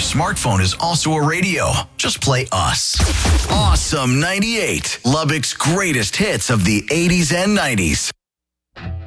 smartphone is also a radio. Just play us. Awesome 98, Lubbock's greatest hits of the 80s and 90s.